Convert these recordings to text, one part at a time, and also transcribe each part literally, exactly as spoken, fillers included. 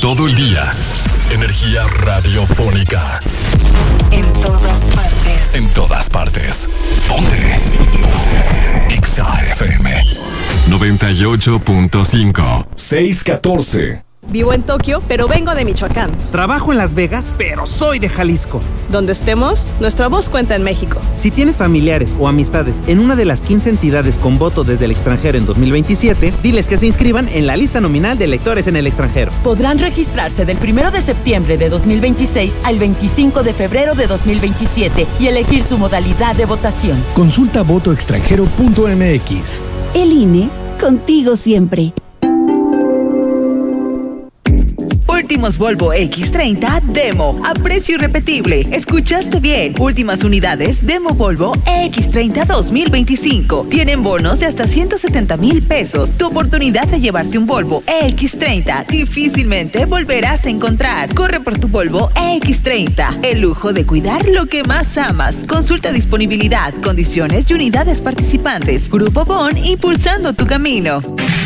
todo el día. Energía radiofónica. En todas partes. En todas partes. Ponte. Ponte. Exa F M noventa y ocho punto cinco. seiscientos catorce. Vivo en Tokio, pero vengo de Michoacán. Trabajo en Las Vegas, pero soy de Jalisco. Donde estemos, nuestra voz cuenta en México. Si tienes familiares o amistades en una de las quince entidades con voto desde el extranjero en dos mil veintisiete, diles que se inscriban en la lista nominal de electores en el extranjero. Podrán registrarse del primero de septiembre de dos mil veintiséis al veinticinco de febrero de dos mil veintisiete y elegir su modalidad de votación. Consulta voto extranjero punto m x. El I N E, contigo siempre. Últimos Volvo equis treinta Demo a precio irrepetible. ¿Escuchaste bien? Últimas unidades Demo Volvo equis treinta dos mil veinticinco. Tienen bonos de hasta ciento setenta mil pesos. Tu oportunidad de llevarte un Volvo equis treinta difícilmente volverás a encontrar. Corre por tu Volvo equis treinta. El lujo de cuidar lo que más amas. Consulta disponibilidad, condiciones y unidades participantes. Grupo Bon, impulsando tu camino.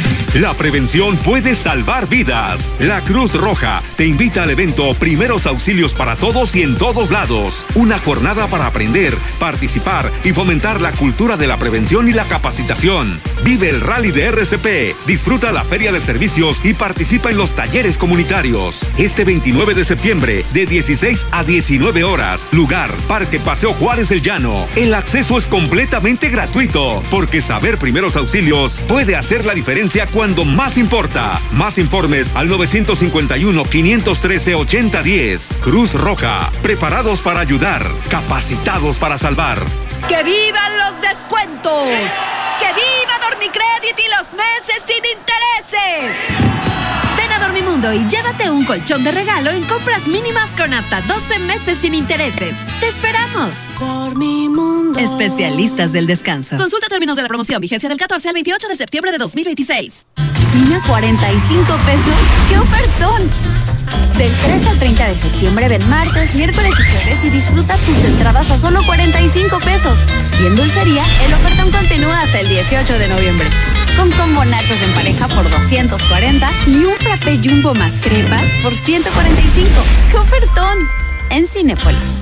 La prevención puede salvar vidas. La Cruz Roja te invita al evento Primeros Auxilios para Todos y en Todos Lados. Una jornada para aprender, participar y fomentar la cultura de la prevención y la capacitación. Vive el Rally de R C P, disfruta la Feria de Servicios y participa en los talleres comunitarios. Este veintinueve de septiembre, de dieciséis a diecinueve horas. Lugar, Parque Paseo Juárez El Llano. El acceso es completamente gratuito, porque saber primeros auxilios puede hacer la diferencia cuando más importa. Más informes al nueve cinco uno, cinco uno tres, ocho cero uno cero. Cruz Roja, preparados para ayudar, capacitados para salvar. ¡Que vivan los descuentos! ¡Que viva Dormicredit y los meses sin intereses! Ven a Dormimundo y llévate un colchón de regalo en compras mínimas con hasta doce meses sin intereses. ¡Te esperamos! Dormimundo. Especialistas del descanso. Consulta términos de la promoción, vigencia del catorce al veintiocho de septiembre de dos mil veintiséis. ¿Cine a cuarenta y cinco pesos? ¡Qué ofertón! Del tres al treinta de septiembre ven martes, miércoles y jueves y disfruta tus entradas a solo cuarenta y cinco pesos. Y en dulcería, el ofertón continúa hasta el dieciocho de noviembre. Con combo nachos en pareja por doscientos cuarenta y un frappé jumbo más crepas por ciento cuarenta y cinco. ¡Qué ofertón! En Cinépolis.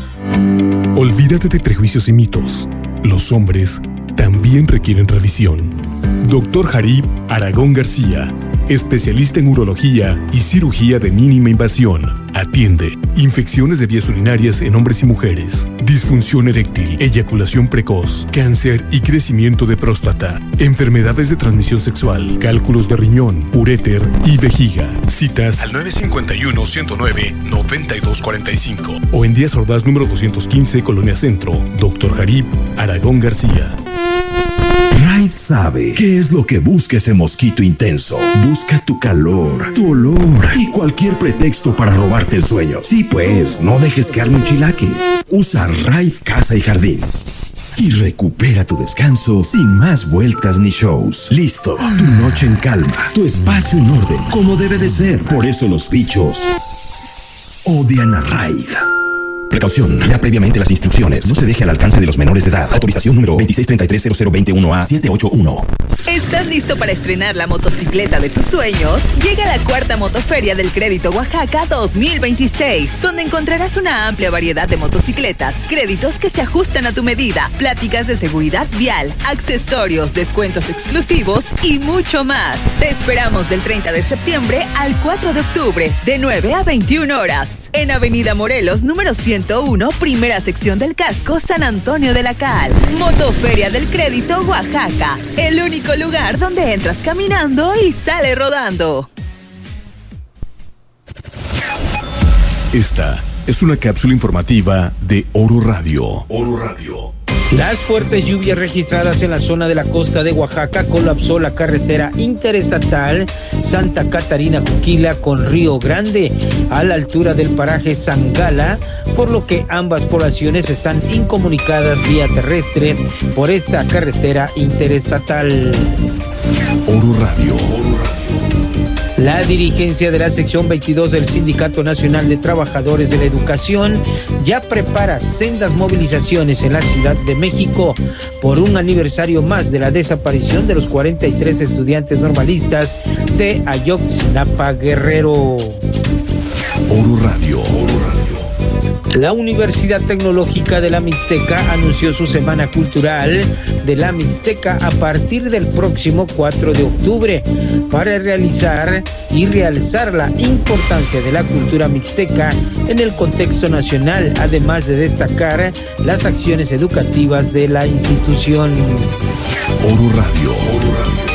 Olvídate de prejuicios y mitos. Los hombres también requieren revisión. Doctor Jarib Aragón García, especialista en urología y cirugía de mínima invasión. Atiende infecciones de vías urinarias en hombres y mujeres, disfunción eréctil, eyaculación precoz, cáncer y crecimiento de próstata, enfermedades de transmisión sexual, cálculos de riñón, uréter y vejiga. Citas al nueve cinco uno, ciento nueve, noventa y dos cuarenta y cinco o en Díaz Ordaz número doscientos quince, Colonia Centro. Doctor Jarib Aragón García. Raid sabe qué es lo que busca ese mosquito intenso. Busca tu calor, tu olor y cualquier pretexto para robarte el sueño. Sí, pues, no dejes que arme un chilaque. Usa Raid Casa y Jardín y recupera tu descanso sin más vueltas ni shows. Listo, tu noche en calma, tu espacio en orden, como debe de ser. Por eso los bichos odian a Raid. Precaución, lea previamente las instrucciones. No se deje al alcance de los menores de edad. Autorización número veintiséis treinta y tres cero cero veintiuno A siete ocho uno. ¿Estás listo para estrenar la motocicleta de tus sueños? Llega la cuarta Motoferia del Crédito Oaxaca dos mil veintiséis, donde encontrarás una amplia variedad de motocicletas, créditos que se ajustan a tu medida, pláticas de seguridad vial, accesorios, descuentos exclusivos y mucho más. Te esperamos del treinta de septiembre al cuatro de octubre, de nueve a veintiuna horas, en Avenida Morelos, número ciento uno, primera sección del casco, San Antonio de la Cal. Motoferia del Crédito Oaxaca, el único lugar donde entras caminando y sale rodando. Esta es una cápsula informativa de Oro Radio. Oro Radio. Las fuertes lluvias registradas en la zona de la costa de Oaxaca colapsó la carretera interestatal Santa Catarina Juquila con Río Grande a la altura del paraje Zangala, por lo que ambas poblaciones están incomunicadas vía terrestre por esta carretera interestatal. Oro Radio. Oro Radio. La dirigencia de la sección veintidós del Sindicato Nacional de Trabajadores de la Educación ya prepara sendas movilizaciones en la Ciudad de México por un aniversario más de la desaparición de los cuarenta y tres estudiantes normalistas de Ayotzinapa, Guerrero. Oro Radio. Oro Radio. La Universidad Tecnológica de la Mixteca anunció su Semana Cultural de la Mixteca a partir del próximo cuatro de octubre para realizar y realzar la importancia de la cultura mixteca en el contexto nacional, además de destacar las acciones educativas de la institución. Oro Radio. Oro Radio.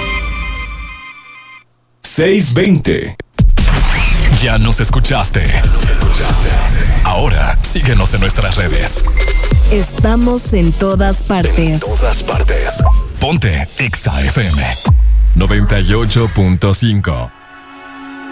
seiscientos veinte. Ya nos escuchaste. Nos escuchaste. Ahora síguenos en nuestras redes. Estamos en todas partes. En todas partes. Ponte Exa F M noventa y ocho punto cinco.